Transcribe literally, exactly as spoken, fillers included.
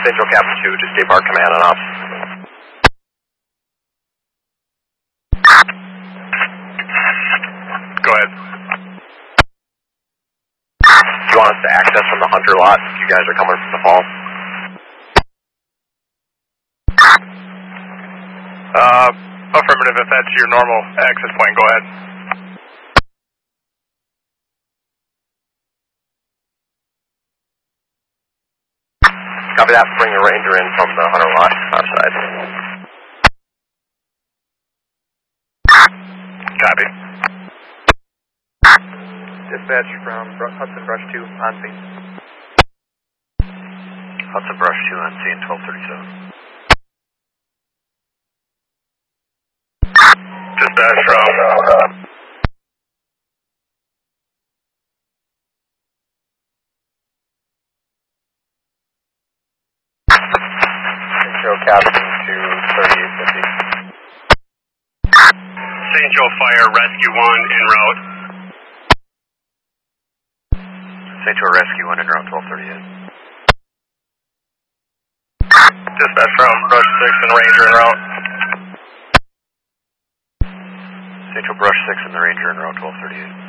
Central Captain two, just gave our command on ops. Go ahead. Do you want us to access from the Hunter lot if you guys are coming from the falls? Uh, affirmative, if that's your normal access point, go ahead. Copy that, bring a Ranger in from the Hunter lot, outside. Copy. Dispatch from Hudson Brush two, on scene. Hudson Brush two, on scene, twelve thirty-seven. Dispatch from... Central Captain to thirty-eight fifty. Central Fire Rescue one en route. Central Rescue one en route, twelve thirty-eight. Dispatch from Brush six and Ranger en route. Central Brush six and the Ranger en route, twelve thirty-eight.